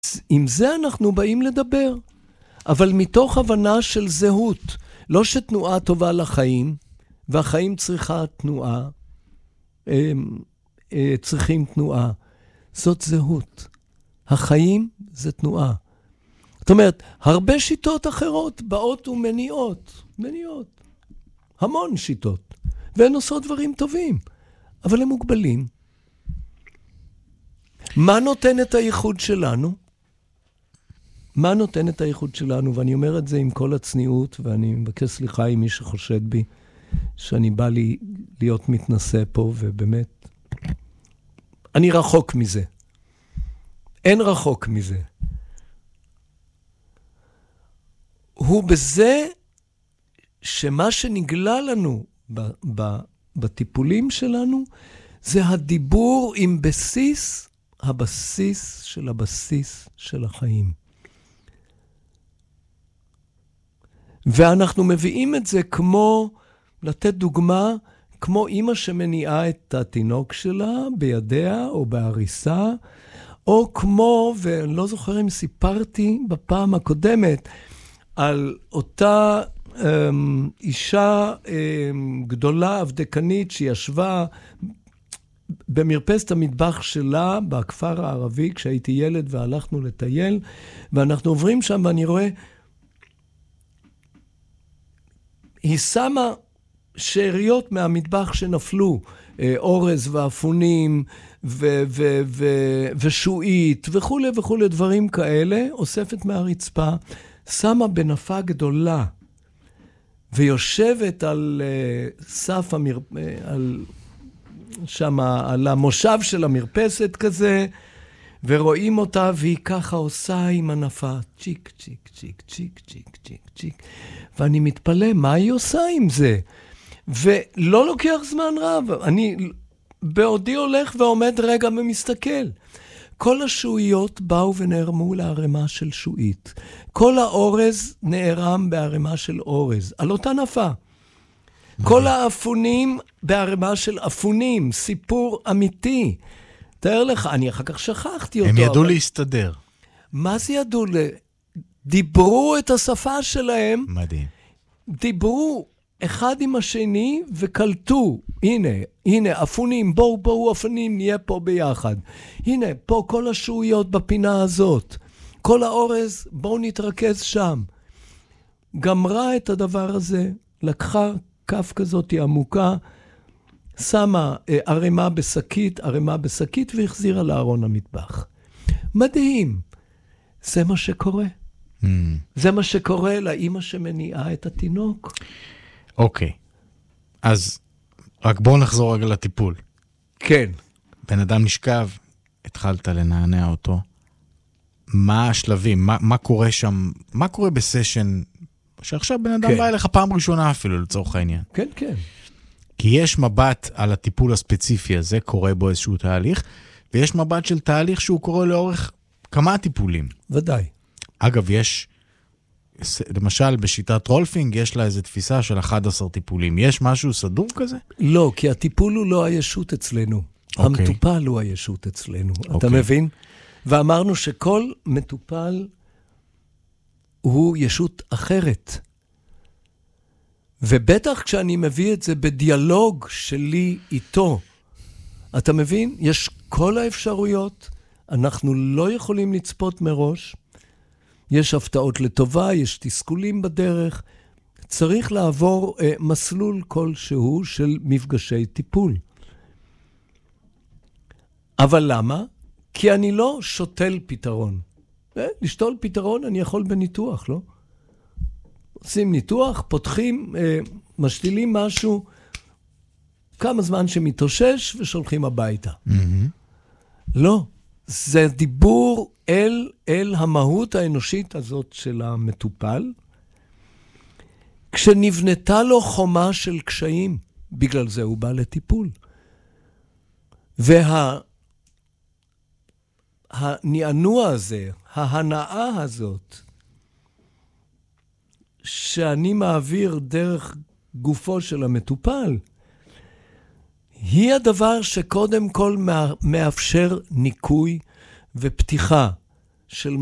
עם זה אנחנו באים לדבר, אבל מתוך הבנה של זהות, לא שתנועה טובה לחיים, והחיים צריכה תנועה, צריכים תנועה. זאת זהות. החיים זה תנועה. זאת אומרת, הרבה שיטות אחרות באות ומניעות, המון שיטות, והן עושות דברים טובים, אבל הם מוגבלים. מה נותן את הייחוד שלנו? מה נותן את הייחוד שלנו? ואני אומר את זה עם כל הצניעות, ואני מבקש סליחה עם מי שחושד בי, שאני בא לי להיות מתנשא פה, ובאמת, אני רחוק מזה. אין רחוק מזה. הוא בזה שמה שנגלה לנו בטיפולים שלנו, זה הדיבור עם הבסיס של החיים. ואנחנו מביאים את זה כמו, לתת דוגמה, כמו אמא שמניעה את התינוק שלה בידיה או בהריסה, או כמו, ואני לא זוכר אם סיפרתי בפעם הקודמת, על אותה אישה גדולה, אבדקנית, שישבה במרפסת המטבח שלה, בכפר הערבי, כשהייתי ילד והלכנו לטייל, ואנחנו עוברים שם ואני רואה, היא שמה שאריות מהמטבח שנפלו, אורז ואפונים ושועית וכו' וכו', דברים כאלה, אוספת מהרצפה, שמה בנפה גדולה, ויושבת על סף על המושב של המרפסת כזה, ורואים אותה, והיא ככה עושה עם הנפה, צ'יק, צ'יק, צ'יק, צ'יק, צ'יק, צ'יק, צ'יק. ואני מתפלא, מה היא עושה עם זה? ולא לוקח זמן רב. אני בעודי הולך ועומד רגע ומסתכל. כל השועיות באו ונערמו לערימה של שועית. כל האורז נערם בערימה של אורז, על אותה נפה. כל האפונים בערימה של אפונים, סיפור אמיתי. תאר לך, אני אחר כך שכחתי אותו. הם ידעו להסתדר. מה זה ידעו? דיברו את השפה שלהם. מדהים. דיברו אחד עם השני וקלטו. הנה, אפונים, בואו אפונים, נהיה פה ביחד. הנה, פה כל השועיות בפינה הזאת. כל האורז, בואו נתרכז שם. גמרה את הדבר הזה, לקחה כף כזאת עמוקה, שמה ערימה בשקית והחזירה לארון המטבח. מדהים. זה מה שקורה. זה מה שקורה לאמא שמניעה את התינוק. אוקיי. אז רק בואו נחזור רגע לטיפול. כן. בן אדם נשכב, התחלת לנענע אותו. מה השלבים? מה קורה שם? מה קורה בסשן שעכשיו בן אדם בא אליך פעם ראשונה אפילו לצורך העניין? כן, כן. כי יש מבט על הטיפול הספציפי הזה, קורה בו איזשהו תהליך, ויש מבט של תהליך שהוא קורה לאורך כמה טיפולים. ודאי. אגב, יש, למשל בשיטת רולפינג, יש לה איזו תפיסה של 11 טיפולים. יש משהו סדור כזה? לא, כי הטיפול הוא לא הישות אצלנו. המטופל הוא הישות אצלנו. אתה מבין? ואמרנו שכל מטופל הוא ישות אחרת. ובטח כשאני מביא את זה בדיאלוג שלי איתו, אתה מבין? יש כל האפשרויות, אנחנו לא יכולים לצפות מראש, יש הפתעות לטובה, יש תסכולים בדרך, צריך לעבור מסלול כלשהו של מפגשי טיפול. אבל למה? כי אני לא שותל פתרון. לשתול פתרון אני יכול בניתוח, לא? עושים ניתוח, פותחים, משתילים משהו, כמה זמן שמתאושש ושולחים הביתה. לא, זה דיבור אל המהות האנושית הזאת של המטופל, כשנבנתה לו חומה של קשיים, בגלל זה הוא בא לטיפול. והנענוע הזה, ההנאה הזאת, שאני מעביר דרך גופו של המטופל, היא הדבר שקודם כל מאפשר ניקוי ופתיחה של